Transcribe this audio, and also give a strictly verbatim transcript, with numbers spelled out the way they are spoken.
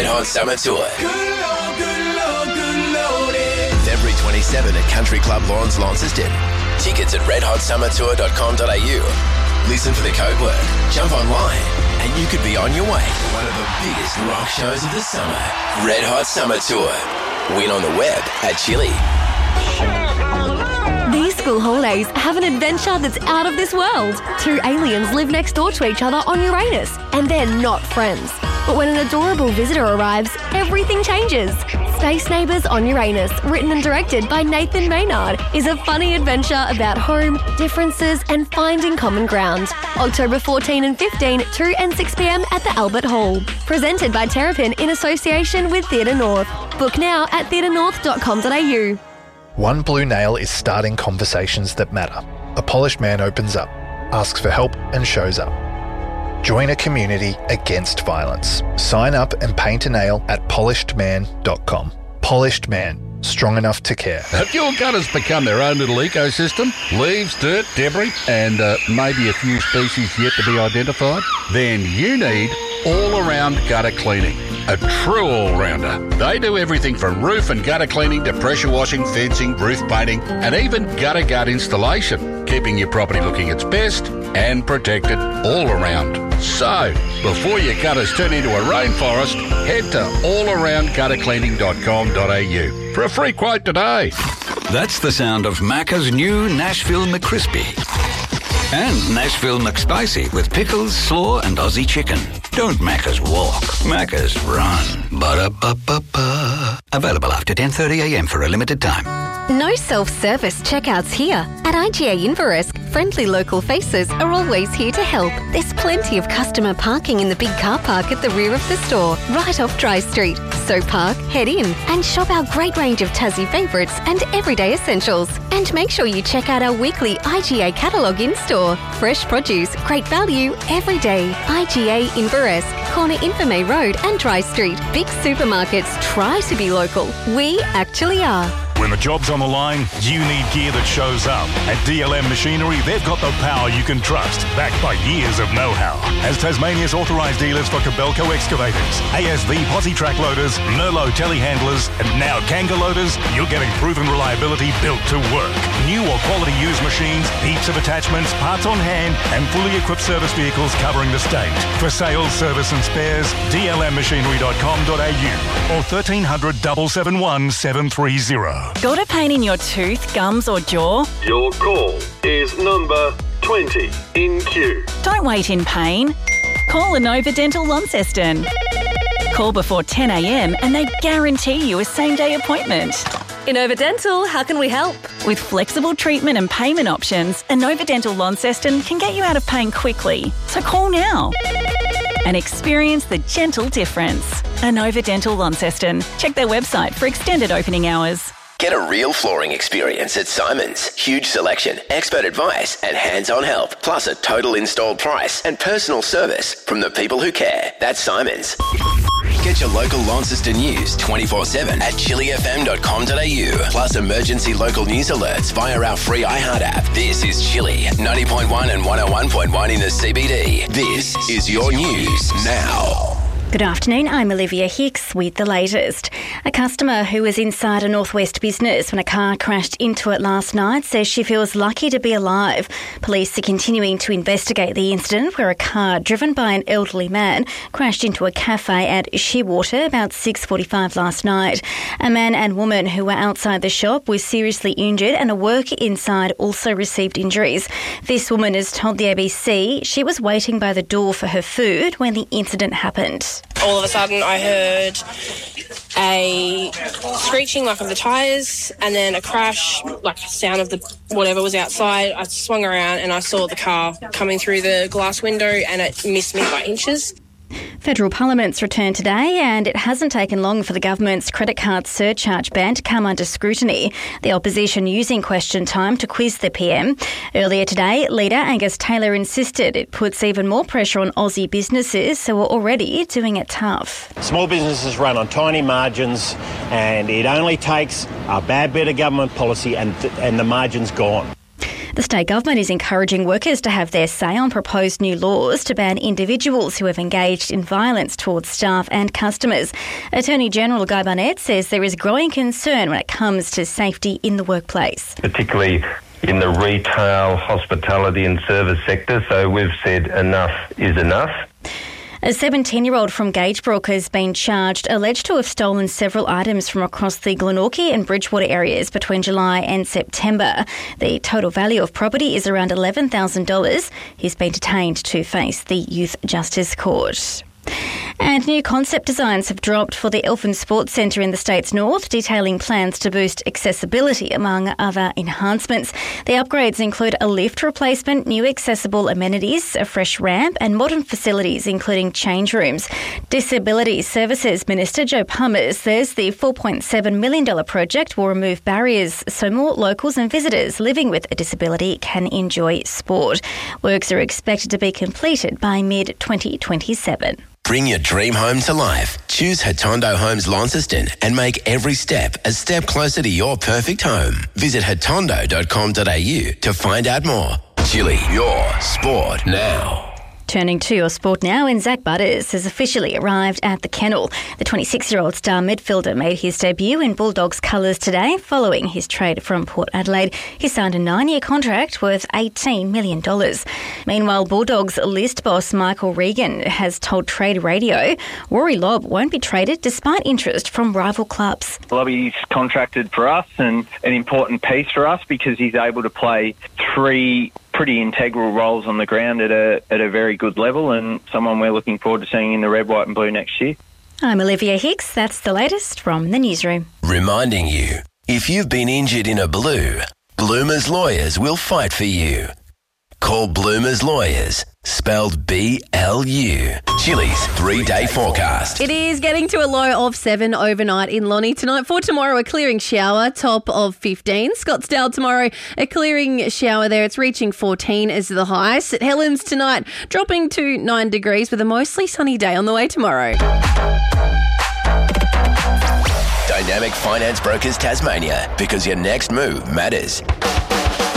Red Hot Summer Tour. Good Lord, good Lord, good Lord, yeah. February twenty-seventh at Country Club Lawns, Launceston. Tickets at red hot summer tour dot com dot a u. Listen for the code word, jump online, and you could be on your way to one of the biggest rock shows of the summer. Red Hot Summer Tour. Win on the web at Chili. These school holidays have an adventure that's out of this world. Two aliens live next door to each other on Uranus, and they're not friends. But when an adorable visitor arrives, everything changes. Space Neighbours on Uranus, written and directed by Nathan Maynard, is a funny adventure about home, differences and finding common ground. October fourteenth and fifteenth, two and six p m at the Albert Hall. Presented by Terrapin in association with Theatre North. Book now at theatre north dot com dot a u. One Blue Nail is starting conversations that matter. A polished man opens up, asks for help and shows up. Join a community against violence. Sign up and paint a nail at polished man dot com. Polished Man, strong enough to care. Have your gutters become their own little ecosystem? Leaves, dirt, debris, and uh, maybe a few species yet to be identified? Then you need all-around gutter cleaning. A true all-rounder. They do everything from roof and gutter cleaning to pressure washing, fencing, roof painting, and even gutter guard installation, keeping your property looking its best and protected all around. So, before your gutters turn into a rainforest, head to all around gutter cleaning dot com dot a u for a free quote today. That's the sound of Macca's new Nashville McCrispy. And Nashville McSpicy with pickles, slaw and Aussie chicken. Don't Macca's walk, Macca's run. Ba-da-ba-ba-ba. Available after ten thirty a m for a limited time. No self-service checkouts here. At I G A Inveresk, friendly local faces are always here to help. There's plenty of customer parking in the big car park at the rear of the store, right off Dry Street. So park, head in and shop our great range of Tassie favourites and everyday essentials. And make sure you check out our weekly I G A catalogue in-store. Fresh produce, great value, every day. I G A Inveresk, corner Infirmay Road and Dry Street. Big supermarkets try to be local. We actually are. When the job's on the line, you need gear that shows up. At D L M Machinery, they've got the power you can trust, backed by years of know-how. As Tasmania's authorised dealers for Kobelco excavators, A S V posi track loaders, Merlot telehandlers, and now Kanga loaders, you're getting proven reliability built to work. New or quality used machines, heaps of attachments, parts on hand, and fully equipped service vehicles covering the state. For sales, service and spares, d l m machinery dot com dot a u or thirteen hundred, seven seven one, seven three zero. Got a pain in your tooth, gums or jaw? Your call is number twenty in queue. Don't wait in pain. Call Inova Dental Launceston. Call before ten a m and they guarantee you a same-day appointment. Inova Dental, how can we help? With flexible treatment and payment options, Inova Dental Launceston can get you out of pain quickly. So call now and experience the gentle difference. Inova Dental Launceston. Check their website for extended opening hours. Get a real flooring experience at Simon's. Huge selection, expert advice and hands-on help. Plus a total installed price and personal service from the people who care. That's Simon's. Get your local Launceston news twenty-four seven at chili f m dot com dot a u. Plus emergency local news alerts via our free iHeart app. This is Chili, ninety point one and one oh one point one in the C B D. This is your news now. Good afternoon, I'm Olivia Hicks with the latest. A customer who was inside a Northwest business when a car crashed into it last night says she feels lucky to be alive. Police are continuing to investigate the incident where a car driven by an elderly man crashed into a cafe at Shearwater about six forty-five last night. A man and woman who were outside the shop were seriously injured and a worker inside also received injuries. This woman has told the A B C she was waiting by the door for her food when the incident happened. All of a sudden I heard a screeching like of the tyres and then a crash, like the sound of the whatever was outside. I swung around and I saw the car coming through the glass window and it missed me by inches. Federal Parliament's returned today and it hasn't taken long for the government's credit card surcharge ban to come under scrutiny. The opposition using question time to quiz the P M. Earlier today, Leader Angus Taylor insisted it puts even more pressure on Aussie businesses who are already doing it tough. Small businesses run on tiny margins and it only takes a bad bit of government policy and, th- and the margin's gone. The state government is encouraging workers to have their say on proposed new laws to ban individuals who have engaged in violence towards staff and customers. Attorney General Guy Barnett says there is growing concern when it comes to safety in the workplace. Particularly in the retail, hospitality and service sector. So we've said enough is enough. A seventeen-year-old from Gagebrook has been charged, alleged to have stolen several items from across the Glenorchy and Bridgewater areas between July and September. The total value of property is around eleven thousand dollars. He's been detained to face the Youth Justice Court. And new concept designs have dropped for the Elfin Sports Centre in the state's north, detailing plans to boost accessibility among other enhancements. The upgrades include a lift replacement, new accessible amenities, a fresh ramp and modern facilities including change rooms. Disability Services Minister Joe Palmer says the four point seven million dollars project will remove barriers so more locals and visitors living with a disability can enjoy sport. Works are expected to be completed by mid twenty twenty-seven. Bring your dream home to life. Choose Hatondo Homes Launceston and make every step a step closer to your perfect home. Visit hatondo dot com dot a u to find out more. Chili, your sport now. Turning to your sport now, and Zach Butters has officially arrived at the kennel. The twenty-six-year-old star midfielder made his debut in Bulldogs colours today following his trade from Port Adelaide. He signed a nine-year contract worth eighteen million dollars. Meanwhile, Bulldogs list boss Michael Regan has told Trade Radio Rory Lobb won't be traded despite interest from rival clubs. Lobby's contracted for us and an important piece for us because he's able to play three pretty integral roles on the ground at a at a very good level, and someone we're looking forward to seeing in the red, white and blue next year. I'm Olivia Hicks. That's the latest from the newsroom. Reminding you, if you've been injured in a blue, Bloomers Lawyers will fight for you. Call Bloomers Lawyers, spelled B L U. Chili's three-day forecast. It is getting to a low of seven overnight in Lonnie tonight. For tomorrow, a clearing shower, top of fifteen. Scottsdale tomorrow, a clearing shower there. It's reaching fourteen as the high. St Helens tonight, dropping to nine degrees with a mostly sunny day on the way tomorrow. Dynamic Finance Brokers Tasmania, because your next move matters.